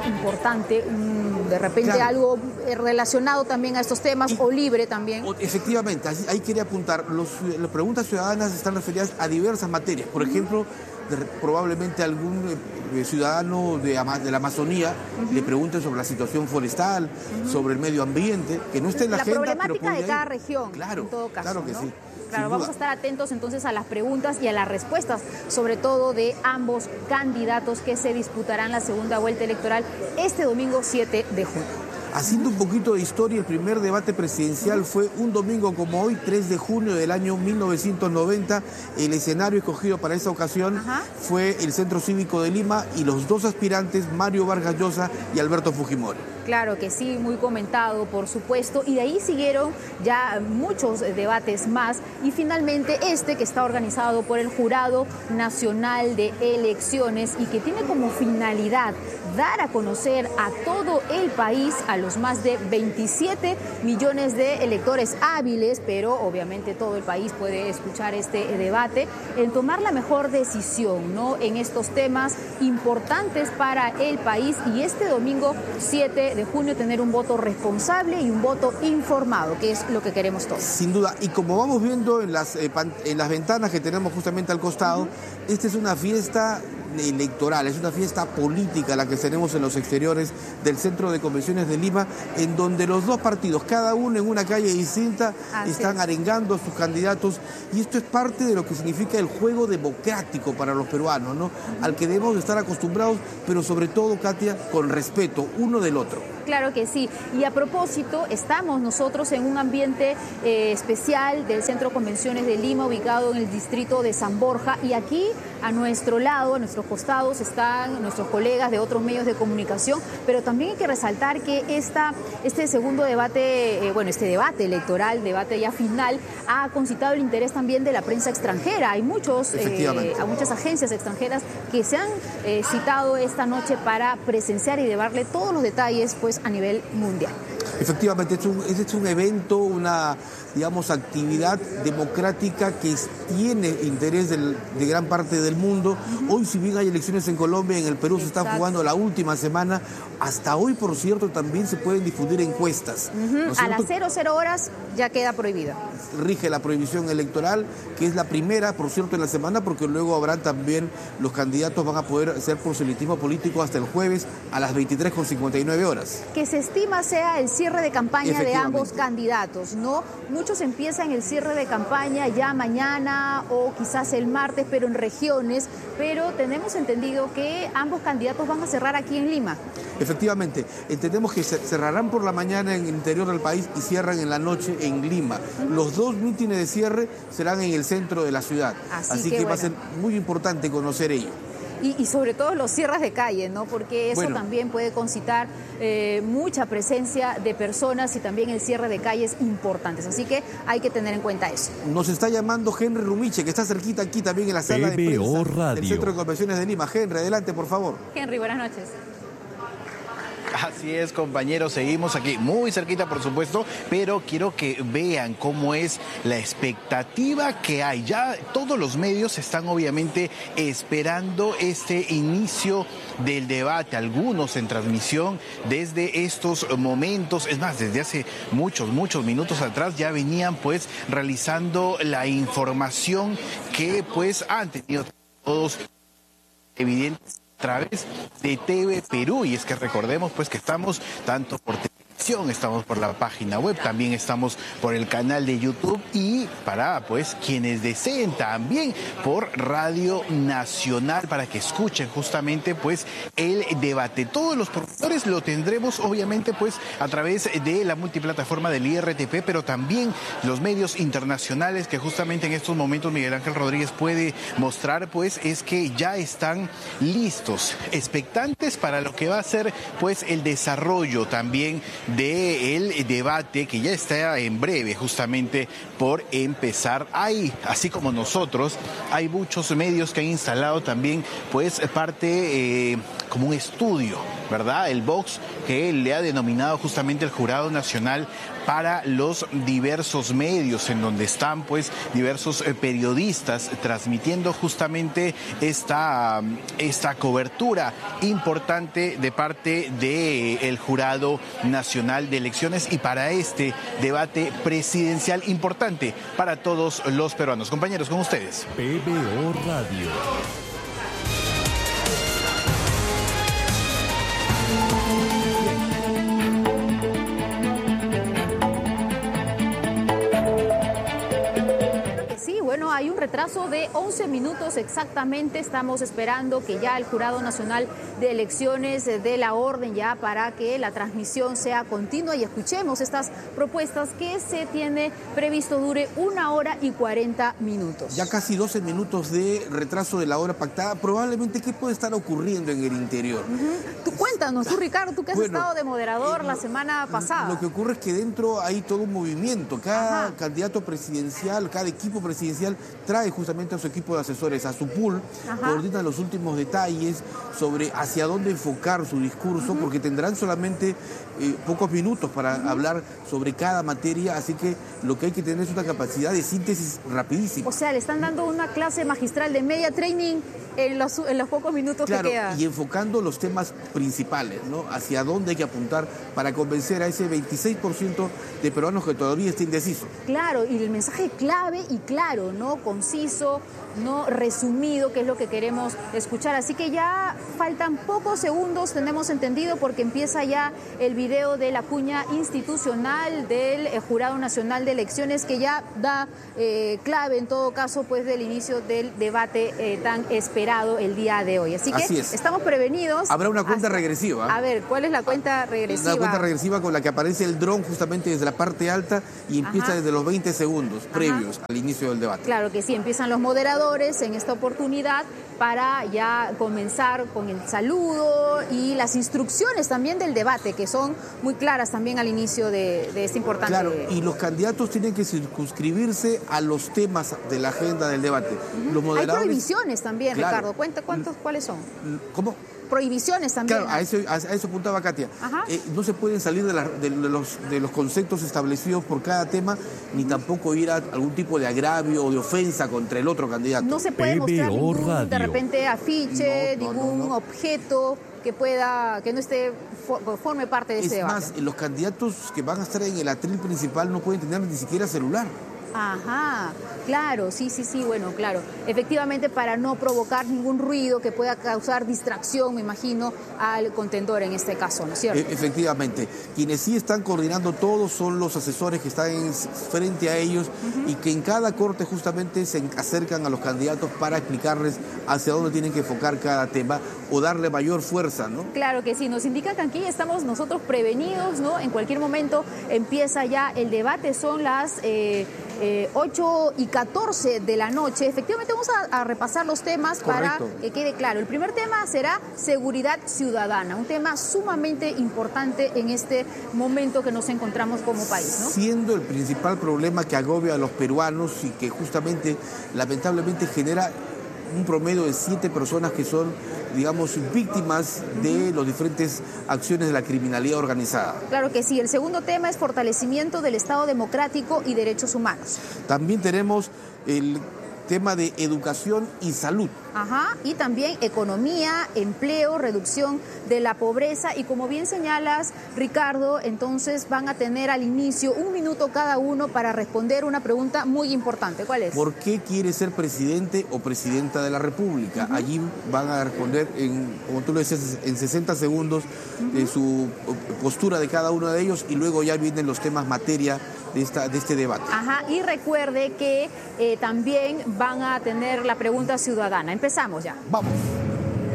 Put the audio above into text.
importante, de repente claro, algo relacionado también a estos temas o libre también. Efectivamente, ahí quería apuntar. Las preguntas ciudadanas están referidas a diversas materias. Por ejemplo, probablemente algún ciudadano de la Amazonía le pregunte sobre la situación forestal, sobre el medio ambiente, que no esté en la agenda, pero problemática de cada región, claro, en todo caso, claro que ¿no? sí. Claro, vamos a estar atentos entonces a las preguntas y a las respuestas, sobre todo de ambos candidatos que se disputarán la segunda vuelta electoral este domingo 7 de junio. Haciendo un poquito de historia, el primer debate presidencial fue un domingo como hoy, 3 de junio del año 1990. El escenario escogido para esa ocasión fue el Centro Cívico de Lima y los dos aspirantes, Mario Vargas Llosa y Alberto Fujimori. Claro que sí, muy comentado, por supuesto, y de ahí siguieron ya muchos debates más y finalmente este que está organizado por el Jurado Nacional de Elecciones y que tiene como finalidad dar a conocer a todo el país, a los más de 27 millones de electores hábiles, pero obviamente todo el país puede escuchar este debate, en tomar la mejor decisión, ¿no?, en estos temas importantes para el país y este domingo 7 de junio tener un voto responsable y un voto informado, que es lo que queremos todos. Sin duda, y como vamos viendo en las ventanas que tenemos justamente al costado, esta es una fiesta electoral, es una fiesta política la que tenemos en los exteriores del Centro de Convenciones de Lima, en donde los dos partidos, cada uno en una calle distinta, están arengando a sus candidatos, y esto es parte de lo que significa el juego democrático para los peruanos, ¿no?, al que debemos estar acostumbrados, pero sobre todo, Katia, con respeto uno del otro. Claro que sí. Y a propósito, estamos nosotros en un ambiente especial del Centro de Convenciones de Lima, ubicado en el distrito de San Borja. Y aquí, a nuestro lado, a nuestros costados, están nuestros colegas de otros medios de comunicación. Pero también hay que resaltar que este segundo debate, este debate electoral, debate ya final, ha concitado el interés también de la prensa extranjera. Hay muchas agencias extranjeras que se han citado esta noche para presenciar y llevarle todos los detalles, pues, a nivel mundial. Efectivamente, este es un evento, una, digamos, actividad democrática que tiene interés de gran parte del mundo. Hoy, si bien hay elecciones en Colombia, en el Perú se está jugando la última semana. Hasta hoy, por cierto, también se pueden difundir encuestas. ¿No es a las cierto? 00 horas ya queda prohibida. Rige la prohibición electoral, que es la primera, por cierto, en la semana, porque luego habrán también, los candidatos van a poder hacer proselitismo político hasta el jueves a las 23:59 horas. Que se estima sea el cierre de campaña de ambos candidatos, ¿no? Muchos empiezan el cierre de campaña ya mañana o quizás el martes, pero en regiones, pero tenemos entendido que ambos candidatos van a cerrar aquí en Lima. Efectivamente, entendemos que cerrarán por la mañana en el interior del país y cierran en la noche en Lima. Los dos mítines de cierre serán en el centro de la ciudad, así que va a ser muy importante conocer ello. Y sobre todo los cierres de calle, ¿no? Porque eso también puede concitar mucha presencia de personas y también el cierre de calles importantes. Así que hay que tener en cuenta eso. Nos está llamando Henry Rumiche, que está cerquita aquí también en la sala de prensa del Centro de Convenciones de Lima. Henry, adelante, por favor. Henry, buenas noches. Así es, compañeros, seguimos aquí muy cerquita, por supuesto, pero quiero que vean cómo es la expectativa que hay. Ya todos los medios están obviamente esperando este inicio del debate, algunos en transmisión desde estos momentos, es más, desde hace muchos minutos atrás ya venían pues realizando la información que pues han tenido todos evidentes a través de TV Perú, y es que recordemos pues que estamos tanto por televisión, estamos por la página web, también estamos por el canal de YouTube y para pues quienes deseen también por Radio Nacional para que escuchen justamente pues el debate. Todos los profesores lo tendremos obviamente pues a través de la multiplataforma del IRTP, pero también los medios internacionales que justamente en estos momentos Miguel Ángel Rodríguez puede mostrar pues es que ya están listos, expectantes para lo que va a ser pues el desarrollo también del debate que ya está en breve justamente por empezar. Hay, así como nosotros, hay muchos medios que han instalado también pues parte como un estudio ¿verdad? El box que le ha denominado justamente el Jurado Nacional para los diversos medios, en donde están pues diversos periodistas transmitiendo justamente esta cobertura importante de parte del Jurado Nacional de Elecciones y para este debate presidencial importante para todos los peruanos. Compañeros, con ustedes. PBO Radio. Bueno, hay un retraso de 11 minutos exactamente. Estamos esperando que ya el Jurado Nacional de Elecciones dé la orden ya para que la transmisión sea continua y escuchemos estas propuestas que se tiene previsto dure 1 hora y 40 minutos. Ya casi 12 minutos de retraso de la hora pactada. Probablemente, ¿qué puede estar ocurriendo en el interior? Tú cuéntanos, tú Ricardo, tú que has estado de moderador la semana pasada. Lo que ocurre es que dentro hay todo un movimiento. Cada candidato presidencial, cada equipo presidencial trae justamente a su equipo de asesores, a su pool, coordinan los últimos detalles sobre hacia dónde enfocar su discurso, porque tendrán solamente pocos minutos para hablar sobre cada materia, así que lo que hay que tener es una capacidad de síntesis rapidísima. O sea, le están dando una clase magistral de media training en los pocos minutos que quedan. Y enfocando los temas principales, ¿no? Hacia dónde hay que apuntar para convencer a ese 26% de peruanos que todavía está indeciso. Claro, y el mensaje clave y claro, ¿no? Conciso, no resumido, que es lo que queremos escuchar. Así que ya faltan pocos segundos, tenemos entendido, porque empieza ya el video de la cuña institucional del Jurado Nacional de Elecciones, que ya da clave en todo caso pues del inicio del debate tan esperado el día de hoy. Así que estamos prevenidos. Habrá una cuenta regresiva. A ver, ¿cuál es la cuenta regresiva? La cuenta regresiva con la que aparece el dron justamente desde la parte alta y empieza desde los 20 segundos previos al inicio del debate. Claro que sí, empiezan los moderadores en esta oportunidad para ya comenzar con el saludo y las instrucciones también del debate, que son muy claras también al inicio de este importante... Claro, y los candidatos tienen que circunscribirse a los temas de la agenda del debate. Los moderadores... Hay prohibiciones también, Ricardo. Cuenta cuáles son. ¿Cómo? Prohibiciones también. Claro, a eso apuntaba Katia. No se pueden salir de los conceptos establecidos por cada tema, ni tampoco ir a algún tipo de agravio o de ofensa contra el otro candidato. No se puede mostrar ningún, de repente, afiche, ningún objeto que no esté forme parte de ese debate. Es más, los candidatos que van a estar en el atril principal no pueden tener ni siquiera celular. Claro, sí, bueno, claro. Efectivamente, para no provocar ningún ruido que pueda causar distracción, me imagino, al contendor en este caso, ¿no es cierto? Efectivamente. Quienes sí están coordinando todo son los asesores que están frente a ellos y que en cada corte justamente se acercan a los candidatos para explicarles hacia dónde tienen que enfocar cada tema o darle mayor fuerza, ¿no? Claro que sí. Nos indican que aquí estamos nosotros prevenidos, ¿no? En cualquier momento empieza ya el debate. Son las 8:14 de la noche. Efectivamente vamos a repasar los temas. Correcto. Para que quede claro. El primer tema será seguridad ciudadana, un tema sumamente importante en este momento que nos encontramos como país, ¿no? Siendo el principal problema que agobia a los peruanos y que justamente lamentablemente genera un promedio de 7 personas que son, digamos, víctimas de las diferentes acciones de la criminalidad organizada. Claro que sí. El segundo tema es fortalecimiento del Estado democrático y derechos humanos. También tenemos el tema de educación y salud. Y también economía, empleo, reducción de la pobreza y como bien señalas, Ricardo, entonces van a tener al inicio 1 minuto cada uno para responder una pregunta muy importante. ¿Cuál es? ¿Por qué quiere ser presidente o presidenta de la República? Allí van a responder, como tú lo decías, en 60 segundos su postura de cada uno de ellos y luego ya vienen los temas materia de este debate. Y recuerde que también van a tener la pregunta ciudadana. Empezamos ya. Vamos.